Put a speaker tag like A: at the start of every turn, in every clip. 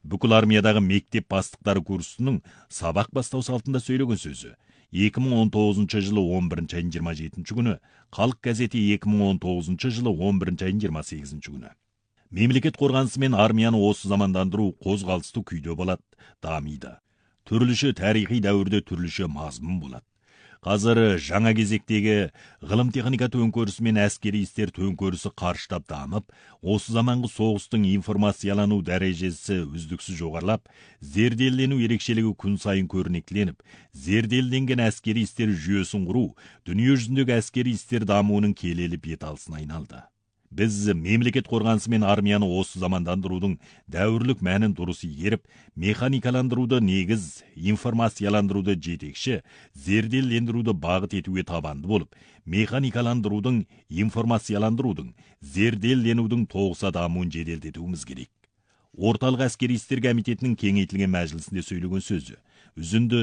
A: бүкіл армиядағы мектеп бастықтары курсының сабақ бастау салтында сөйлеген сөзі. 2019 жылы 11 айын 27 күні, Халық газеті 2019 жылы 11 айын 28 күні. Мемлекет қорғанысы мен армияны осы замандандыру қозғалысты күйде болады, дамиды. Түрліше тарихи дәуірде түрліше мазмұн болады. Қазір жаңа кезектегі ғылым техника төңкерісі мен әскери істер төңкерісі қарыштап дамып, осы заманғы соғыстың информациялану дәрежесі үздіксіз жоғарылап, зерделену ерекшелігі күн сайын көрнектеніп, зерделенген әскери істер жүйесін құру, дүние жүзіндегі әскери істер дамуының келелі беталысына айналды. Біз мемлекет қорғанысы мен армияны осы замандандырудың дәуірлік мәнін дұрыс игеріп, механикаландыруды негіз, информацияландыруды жетекші, зерделендіруді бағыт етуге табанды болып, механикаландырудың, информацияландырудың, зерделенудің тоғыса дамуын жеделдетуіміз керек. Орталық әскери істер комитетінің кеңейтілген мәжілісінде сөйлеген сөзі. Үзінді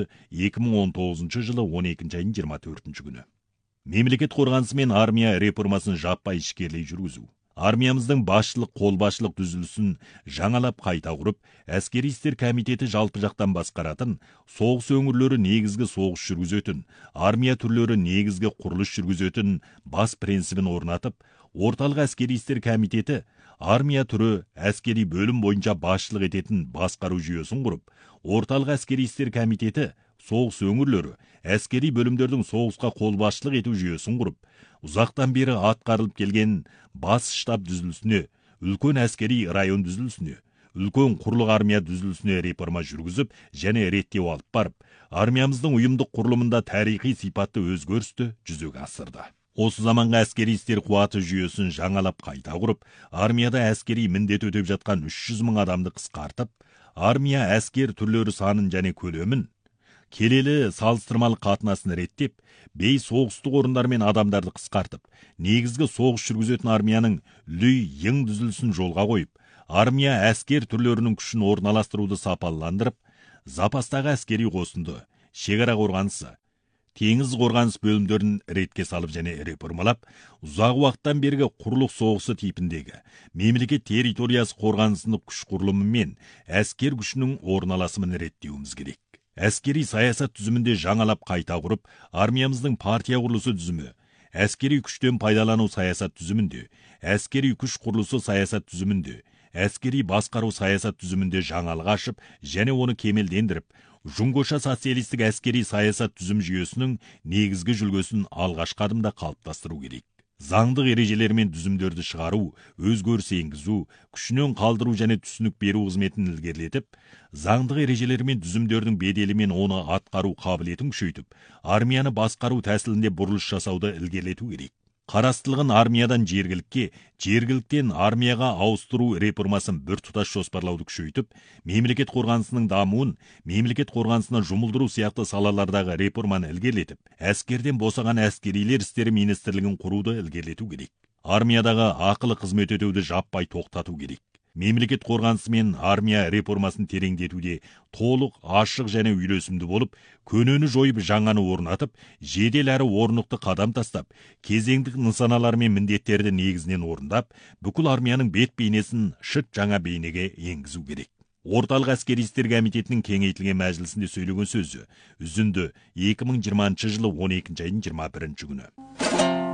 A: 2019 жылы 12 айын 24 күні. Мемлекет қорғанысы мен армия реформасын жаппай ішкерлей жүргізу. Армиямыздың басшылық, қолбасшылық түзілісін жаңалап қайта құрып, әскери істер комитеті жалпы жақтан басқаратын, соғыс өңірлері негізгі соғыс жүргізетін, армия түрлері негізгі құрылыс жүргізетін бас принципін орнатып, орталық әскери істер комитеті армия түрі әскери бөлім бойынша басшылық ететін басқару жүйесін құрып, орталық әскери істер комитеті соғыс өңірлері әскери бөлімдердің соғысқа қолбасшылық ету жүйесін құрып, ұзақтан бері атқарылып келген бас штаб түзілісіне, үлкен әскери район түзілісіне, үлкен құрлық армия түзілісіне реформа жүргізіп және реттеу алып барып, армиямыздың ұйымдық құрылымында тарихи сипатты өзгерісті жүзеге асырды. Осы заманғы әскери істер қуаты жүйесін жаңалап қайта құрып, армияда әскери міндет өтеп жатқан 300 мың адамды қысқартып, армия әскер түрлері санын және көлемін, келелі салыстырмалы қатынасын реттеп, бей соғыстық орындар мен адамдарды қысқартып, негізгі соғыс жүргізетін армияның лүй ең түзілісін жолға қойып, армия әскер түрлерінің күшін орналастыруды сапаландырып, запастағы әскери қосынды, шекара қорғанысы, теңіз қорғаныс бөлімдерін ретке салып және реформалап, ұзақ уақыттан бергі құрлық соғысы типіндегі мемлекет территориясы қорғанысының күш құрылымы мен әскер күшінің орналасымын реттеуіміз керек. Әскери саясат түзімінде жаңалап қайта құрып, армиямыздың партия құрылысы түзімі, әскери күштен пайдалану саясат түзімінде, әскери күш құрылысы саясат түзімінде, әскери басқару саясат түзімінде жаңалық ашып және оны кемелдендіріп, Жұңғоша социалистік әскери саясат түзім жүйесінің негізгі жүлгесін алғашқы адымда қалыптастыру керек. Заңдық ережелер мен түзімдерді шығару, өзгеріс енгізу, күшінен қалдыру және түсінік беру қызметін ілгерілетіп, заңдық ережелер мен түзімдердің беделі мен оны атқару қабілетін күшейтіп, армияны басқару тәсілінде бұрылыс жасауды ілгерілету керек. Қарастылығын армиядан жергілікке, жергіліктен армияға ауыстыру реформасын бір тұтас жоспарлауды күшейтіп, мемлекет қорғанысының дамуын, мемлекет қорғанысына жұмылдыру сияқты салалардағы реформаны ілгерілетіп, әскерден босаған әскерилер істері министрлігін құруды ілгерілету керек. Армиядағы ақылы қызмет өтеуді жаппай тоқтату керек. Мемлекет қорғанысы мен армия реформасын тереңдетуде толық, ашық және үйлесімді болып, көнені жойып жаңаны орнатып, жедел әрі орнықты қадам тастап, кезеңдік нысаналар мен міндеттерді негізінен орындап, бүкіл армияның бет бейнесін шыт жаңа бейнеге енгізу керек. Орталық әскери істер комитетінің кеңейтілген мәжілісінде сөйлеген сөзі. Үзінді 2020 жылы 12 айын 21 күні.